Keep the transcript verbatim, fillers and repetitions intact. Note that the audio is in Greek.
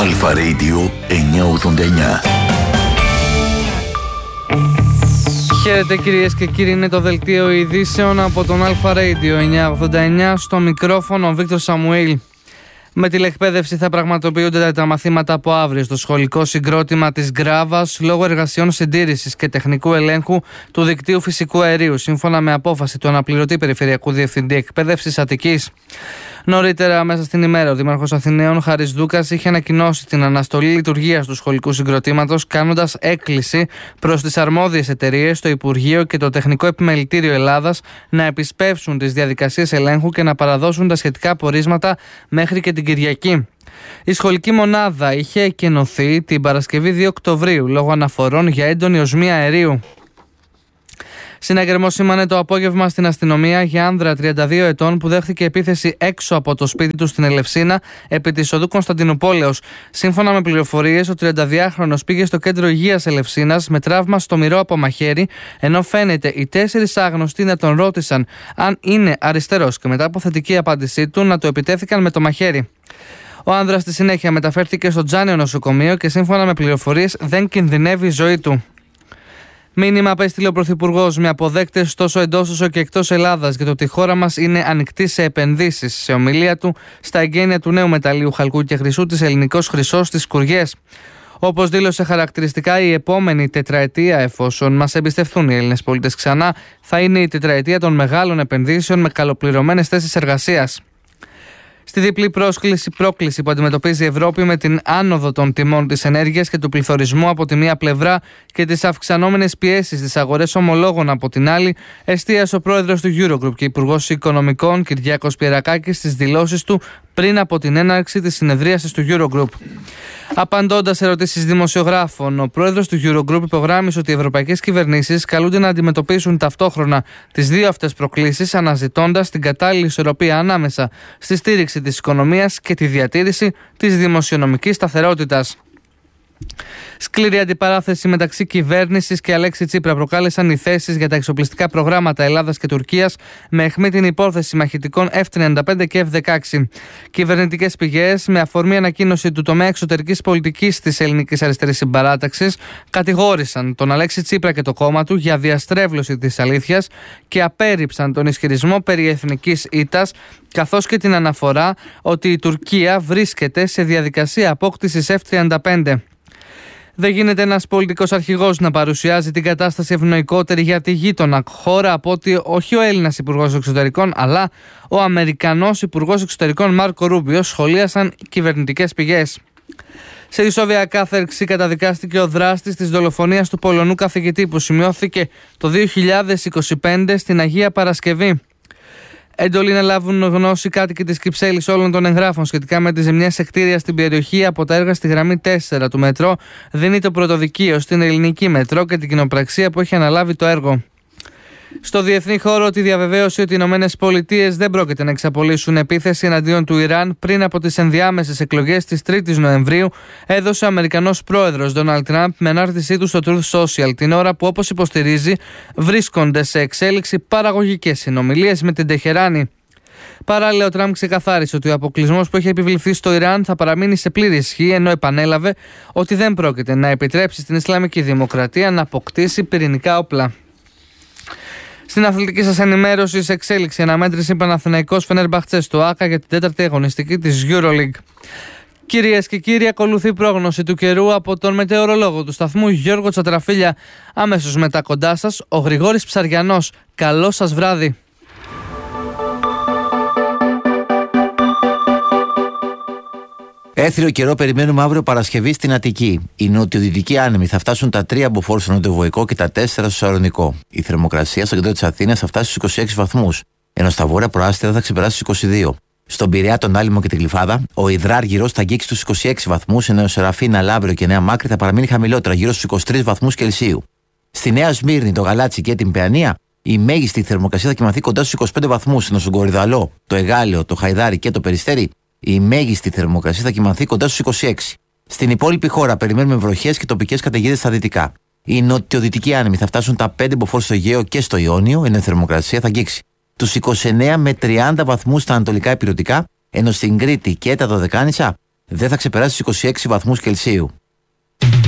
Αλφα Radio εννιακόσια ογδόντα εννιά. Χαίρετε κυρίες και κύριοι, είναι το δελτίο ειδήσεων από τον Αλφα Radio εννιακόσια ογδόντα εννιά. Στο μικρόφωνο ο Βίκτορ Σαμουήλ. Με τηλεκπαίδευση θα πραγματοποιούνται τα μαθήματα από αύριο στο σχολικό συγκρότημα της Γκράβας λόγω εργασιών συντήρησης και τεχνικού ελέγχου του δικτύου φυσικού αερίου, σύμφωνα με απόφαση του αναπληρωτή Περιφερειακού Διευθυντή Εκπαίδευσης Αττικής. Νωρίτερα, μέσα στην ημέρα, ο Δήμαρχος Αθηναίων Χάρης Δούκας είχε ανακοινώσει την αναστολή λειτουργίας του σχολικού συγκροτήματος, κάνοντας έκκληση προς τις αρμόδιες εταιρείες, το Υπουργείο και το Τεχνικό Επιμελητήριο Ελλάδας να επισπεύσουν τις διαδικασίες ελέγχου και να παραδώσουν τα σχετικά πορίσματα μέχρι και την Κυριακή. Η σχολική μονάδα είχε εκενωθεί την Παρασκευή δύο Οκτωβρίου λόγω αναφορών για έντονη οσμία αερίου. Συναγερμό σήμανε το απόγευμα στην αστυνομία για άνδρα τριάντα δύο ετών που δέχθηκε επίθεση έξω από το σπίτι του στην Ελευσίνα επί της οδού Κωνσταντινουπόλεως. Σύμφωνα με πληροφορίες, ο τριανταδυάχρονος πήγε στο κέντρο υγείας Ελευσίνας με τραύμα στο μυρό από μαχαίρι, ενώ φαίνεται οι τέσσερις άγνωστοι να τον ρώτησαν αν είναι αριστερός και μετά από θετική απάντησή του να το επιτέθηκαν με το μαχαίρι. Ο άνδρας στη συνέχεια μεταφέρθηκε στο Τζάνιο νοσοκομείο και σύμφωνα με πληροφορίες δεν κινδυνεύει η ζωή του. Μήνυμα απέστειλε ο Πρωθυπουργός με αποδέκτες τόσο εντός όσο και εκτός Ελλάδας για το ότι η χώρα μας είναι ανοιχτή σε επενδύσεις. Σε ομιλία του στα εγγένεια του νέου μεταλλείου χαλκού και χρυσού της Ελληνικός Χρυσός στις Σκουριές. Όπως δήλωσε χαρακτηριστικά, η επόμενη τετραετία, εφόσον μας εμπιστευτούν οι Έλληνες πολίτες ξανά, θα είναι η τετραετία των μεγάλων επενδύσεων με καλοπληρωμένες θέσεις εργασίας. Στη διπλή πρόσκληση, πρόκληση που αντιμετωπίζει η Ευρώπη με την άνοδο των τιμών της ενέργειας και του πληθωρισμού από τη μία πλευρά και τις αυξανόμενες πιέσεις στις αγορές ομολόγων από την άλλη, εστίασε ο πρόεδρος του Eurogroup και υπουργός Οικονομικών Κυριάκος Πιερακάκης στις δηλώσεις του πριν από την έναρξη της συνεδρίασης του Eurogroup. Απαντώντας σε ερωτήσεις δημοσιογράφων, ο πρόεδρος του Eurogroup υπογράμμισε ότι οι ευρωπαϊκές κυβερνήσεις καλούνται να αντιμετωπίσουν ταυτόχρονα τις δύο αυτές προκλήσεις, αναζητώντας την κατάλληλη ισορροπία ανάμεσα στη στήριξη της οικονομίας και τη διατήρηση της δημοσιονομικής σταθερότητας. Σκληρή αντιπαράθεση μεταξύ κυβέρνησης και Αλέξη Τσίπρα προκάλεσαν οι θέσεις για τα εξοπλιστικά προγράμματα Ελλάδας και Τουρκίας με αιχμή την υπόθεση μαχητικών εφ τριάντα πέντε και εφ δεκαέξι. Κυβερνητικές πηγές, με αφορμή ανακοίνωση του τομέα εξωτερικής πολιτικής της Ελληνικής Αριστερής Συμπαράταξης, κατηγόρησαν τον Αλέξη Τσίπρα και το κόμμα του για διαστρέβλωση της αλήθειας και απέρριψαν τον ισχυρισμό περί εθνικής ήττας, καθώς και την αναφορά ότι η Τουρκία βρίσκεται σε διαδικασία απόκτησης εφ τριάντα πέντε. Δεν γίνεται ένας πολιτικός αρχηγός να παρουσιάζει την κατάσταση ευνοϊκότερη για τη γείτονα χώρα από ότι όχι ο Έλληνας Υπουργός Εξωτερικών, αλλά ο Αμερικανός Υπουργός Εξωτερικών Μάρκο Ρούμπιο, σχολίασαν κυβερνητικές πηγές. Σε ισόβια κάθερξη καταδικάστηκε ο δράστης της δολοφονίας του Πολωνού καθηγητή που σημειώθηκε το δύο χιλιάδες είκοσι πέντε στην Αγία Παρασκευή. Εντολή να λάβουν γνώση κάτοικοι της Κυψέλης όλων των εγγράφων σχετικά με τις ζημιές σε κτίρια στην περιοχή από τα έργα στη γραμμή τέσσερα του μετρό δίνει το πρωτοδικείο στην ελληνική μετρό και την κοινοπραξία που έχει αναλάβει το έργο. Στο διεθνή χώρο, τη διαβεβαίωση ότι οι Ηνωμένες Πολιτείες δεν πρόκειται να εξαπολύσουν επίθεση εναντίον του Ιράν πριν από τις ενδιάμεσες εκλογές της τρίτης Νοεμβρίου έδωσε ο Αμερικανός πρόεδρος Ντόναλντ Τραμπ με ανάρτησή του στο Truth Social, την ώρα που, όπως υποστηρίζει, βρίσκονται σε εξέλιξη παραγωγικές συνομιλίες με την Τεχεράνη. Παράλληλα, ο Τραμπ ξεκαθάρισε ότι ο αποκλεισμός που έχει επιβληθεί στο Ιράν θα παραμείνει σε πλήρη ισχύ, ενώ επανέλαβε ότι δεν πρόκειται να επιτρέψει στην Ισλαμική Δημοκρατία να αποκτήσει πυρηνικά όπλα. Στην αθλητική σας ενημέρωση, σε εξέλιξη αναμέτρηση Παναθηναϊκός Φενέρμπαχτσε στο ΆΚΑ για την τέταρτη αγωνιστική της EuroLeague. Κυρίες και κύριοι, ακολουθεί πρόγνωση του καιρού από τον μετεωρολόγο του σταθμού Γιώργο Τσατραφίλια. Αμέσως μετά κοντά σας, ο Γρηγόρης Ψαριανός. Καλό σας βράδυ. Έθριο καιρό περιμένουμε αύριο Παρασκευή στην Αττική. Οι νοτιοδυτικοί άνεμοι θα φτάσουν τα τρία μποφόρ στο νοτιοβοϊκό και τα τέσσερα στο Σαρονικό. Η θερμοκρασία στο κέντρο της Αθήνας θα φτάσει στους είκοσι έξι βαθμούς, ενώ στα βόρεια προάστερα θα ξεπεράσει στους είκοσι δύο. Στον Πειραιά, τον Άλυμο και την Γλυφάδα, ο Ιδράργυρος θα αγγίξει στους είκοσι έξι βαθμούς, ενώ ο Σεραφίνα, Λαύριο και Νέα Μάκρη θα παραμείνει χαμηλότερα, γύρω στους είκοσι τρεις βαθμούς Κελσίου. Στη Νέα Σμύρνη, το Γαλάτσι και την Παιανία, η μέγιστη θερμοκρασία θα κοιμαθεί κοντά στους είκοσι πέντε βαθμούς, ενώ στον Κορυδαλό, το Εγάλεο, το Χαϊδάρι και το Περιστέρι, η μέγιστη θερμοκρασία θα κοιμαθεί κοντά στους είκοσι έξι. Στην υπόλοιπη χώρα περιμένουμε βροχές και τοπικές καταιγίδες στα δυτικά. Οι νοτιοδυτικοί άνεμοι θα φτάσουν τα πέντε μποφόρ στο Αιγαίο και στο Ιόνιο, ενώ η θερμοκρασία θα αγγίξει τους είκοσι εννέα με τριάντα βαθμούς στα ανατολικά ηπειρωτικά, ενώ στην Κρήτη και τα Δωδεκάνησα δεν θα ξεπεράσει τους είκοσι έξι βαθμούς Κελσίου.